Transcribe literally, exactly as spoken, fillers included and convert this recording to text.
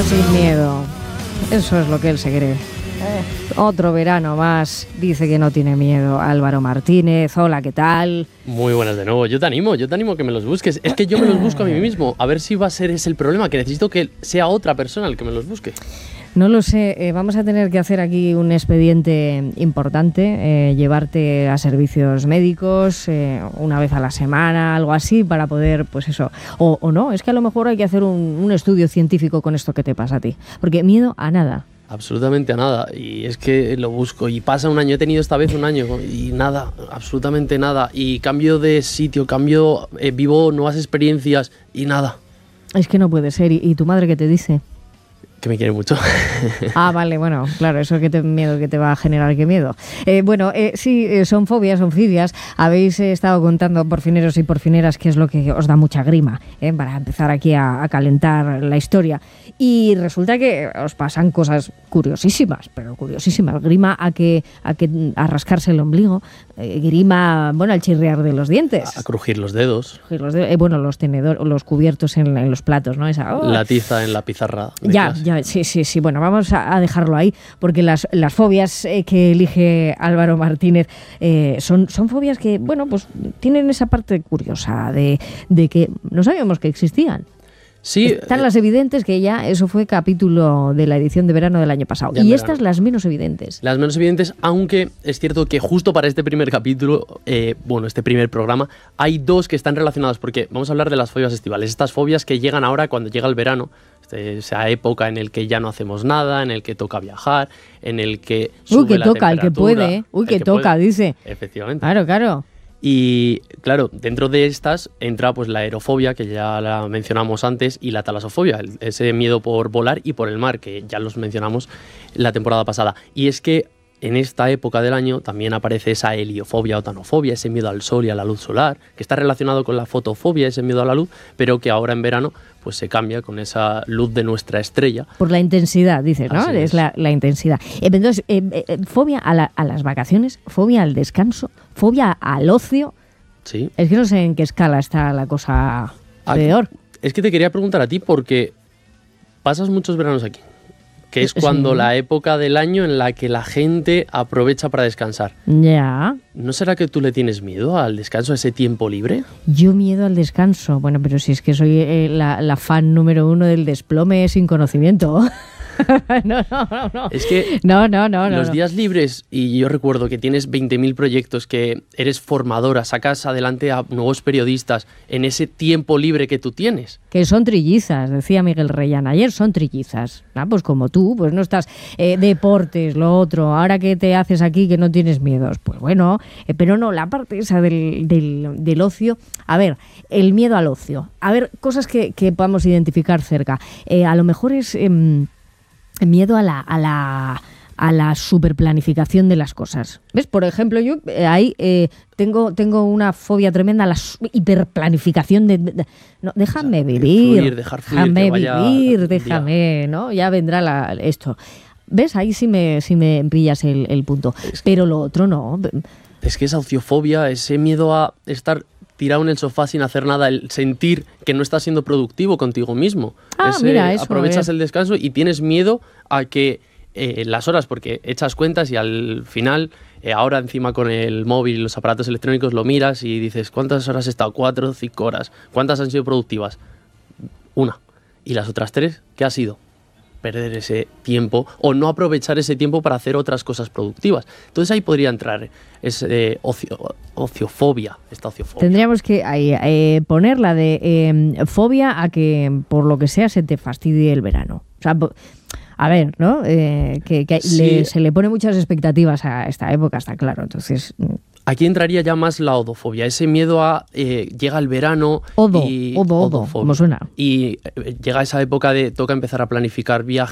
sin miedo. Eso es lo que él se cree. Eh, otro verano más. Dice que no tiene miedo. Álvaro Martínez, hola, ¿qué tal? Muy buenas de nuevo. Yo te animo, yo te animo a que me los busques. Es que yo me los busco a mí mismo. A ver si va a ser ese el problema, que necesito que sea otra persona el que me los busque. No lo sé, eh, vamos a tener que hacer aquí un expediente importante, eh, llevarte a servicios médicos eh, una vez a la semana, algo así, para poder, pues eso, o, o no, es que a lo mejor hay que hacer un, un estudio científico con esto que te pasa a ti, porque miedo a nada. Absolutamente a nada, y es que lo busco y pasa un año, he tenido esta vez un año y nada, absolutamente nada, y cambio de sitio, cambio, eh, vivo nuevas experiencias y nada. Es que no puede ser, ¿y, y tu madre qué te dice? Que me quiere mucho. Ah, vale, bueno, claro, eso que te miedo que te va a generar, qué miedo. Eh, bueno, eh, sí, eh, son fobias, son fibias. Habéis eh, estado contando, porfineros y porfineras, qué es lo que os da mucha grima, eh, para empezar aquí a, a calentar la historia. Y resulta que os pasan cosas curiosísimas, pero curiosísimas. Grima a que a, que, a rascarse el ombligo, eh, grima, bueno, al chirriar de los dientes. A crujir los dedos. Crujir los dedos, eh, bueno, los tenedores, los cubiertos en, en los platos, ¿no? Esa, oh. La tiza en la pizarra. Ya, clase. ya, sí, sí, sí. Bueno, vamos a, a dejarlo ahí, porque las, las fobias eh, que elige Álvaro Martínez eh, son, son fobias que, bueno, pues tienen esa parte curiosa de, de que no sabíamos que existían. Sí, están eh, las evidentes, que ya eso fue capítulo de la edición de verano del año pasado. Y estas las menos evidentes. Las menos evidentes, aunque es cierto que justo para este primer capítulo, eh, bueno, este primer programa, hay dos que están relacionadas, porque vamos a hablar de las fobias estivales. Estas fobias que llegan ahora cuando llega el verano, esa época en el que ya no hacemos nada, en el que toca viajar, en el que sube Uy, que la toca, el que temperatura, puede. Uy, que, que toca, puede. dice. Efectivamente. Claro, claro. Y claro, dentro de estas entra pues la aerofobia, que ya la mencionamos antes, y la talasofobia, el, ese miedo por volar y por el mar, que ya los mencionamos la temporada pasada. Y es que en esta época del año también aparece esa heliofobia o tanofobia, ese miedo al sol y a la luz solar, que está relacionado con la fotofobia, ese miedo a la luz, pero que ahora en verano pues se cambia con esa luz de nuestra estrella. Por la intensidad, dices, ¿no? Así Es, es la, la intensidad. Entonces, eh, eh, fobia a, la, a las vacaciones, fobia al descanso, fobia al ocio. Sí. Es que no sé en qué escala está la cosa peor. Es que te quería preguntar a ti, porque pasas muchos veranos aquí, que es cuando sí. La época del año en la que la gente aprovecha para descansar. Ya. ¿No será que tú le tienes miedo al descanso, a ese tiempo libre? Yo miedo al descanso. Bueno, pero si es que soy eh, la, la fan número uno del desplome sin conocimiento. no, no, no, no. Es que no, no, no, los no, días libres, y yo recuerdo que tienes veinte mil proyectos, que eres formadora, sacas adelante a nuevos periodistas en ese tiempo libre que tú tienes. Que son trillizas, decía Miguel Reyán ayer, son trillizas. Ah, pues como tú, pues no estás eh, deportes, lo otro, ahora que te haces aquí que no tienes miedos. Pues bueno, eh, pero no, la parte esa del, del, del ocio. A ver, el miedo al ocio. A ver, cosas que, que podamos identificar cerca. Eh, a lo mejor es... Eh, miedo a la, a la a la superplanificación de las cosas. ¿Ves? Por ejemplo, yo eh, ahí eh, tengo, tengo una fobia tremenda a la hiperplanificación de... de, de no, déjame o sea, vivir, fluir, dejar fluir, déjame vaya vivir, déjame, ¿no? Ya vendrá la, esto. ¿Ves? Ahí sí me, sí me pillas el, el punto. Es que, pero lo otro no. Es que esa ociofobia, ese miedo a estar tirado en el sofá sin hacer nada, el sentir que no estás siendo productivo contigo mismo. Ah, Ese, mira, eso, aprovechas eh. el descanso y tienes miedo a que eh, las horas, porque echas cuentas y al final, eh, ahora encima con el móvil y los aparatos electrónicos lo miras y dices, ¿cuántas horas he estado? Cuatro, cinco horas. ¿Cuántas han sido productivas? Una. ¿Y las otras tres? ¿Qué ha sido? Perder ese tiempo o no aprovechar ese tiempo para hacer otras cosas productivas. Entonces ahí podría entrar ese ocio, ociofobia, esta ociofobia. Tendríamos que ahí, eh, poner la de eh, fobia a que por lo que sea se te fastidie el verano. O sea, a ver, ¿no? Eh, que que sí. le, se le pone muchas expectativas a esta época, está claro. Entonces... Aquí entraría ya más la odofobia, ese miedo a eh, llega el verano Odo, y odo, odo, ¿cómo suena? Y eh, llega esa época de toca empezar a planificar viajes.